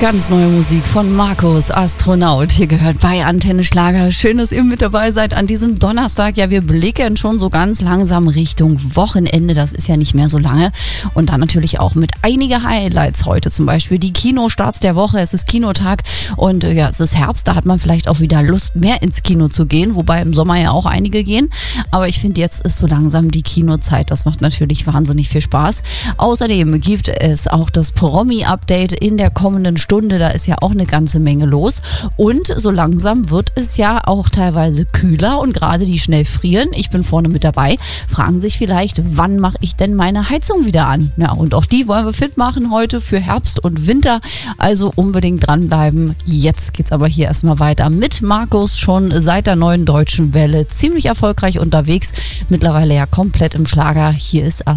Ganz neue Musik von Markus, Astronaut. Hier gehört bei Antenne Schlager. Schön, dass ihr mit dabei seid an diesem Donnerstag. Ja, wir blicken schon so ganz langsam Richtung Wochenende. Das ist ja nicht mehr so lange. Und dann natürlich auch mit einigen Highlights heute. Zum Beispiel die Kinostarts der Woche. Es ist Kinotag und ja, es ist Herbst. Da hat man vielleicht auch wieder Lust, mehr ins Kino zu gehen. Wobei im Sommer ja auch einige gehen. Aber ich finde, jetzt ist so langsam die Kinozeit. Das macht natürlich wahnsinnig viel Spaß. Außerdem gibt es auch das Promi-Update in der kommenden Stunde. Da ist ja auch eine ganze Menge los. Und so langsam wird es ja auch teilweise kühler und gerade die schnell frieren, ich bin vorne mit dabei, fragen sich vielleicht, wann mache ich denn meine Heizung wieder an? Ja, und auch die wollen wir fit machen heute für Herbst und Winter. Also unbedingt dranbleiben. Jetzt geht's aber hier erstmal weiter mit Markus, schon seit der neuen Deutschen Welle ziemlich erfolgreich unterwegs. Mittlerweile ja komplett im Schlager. Hier ist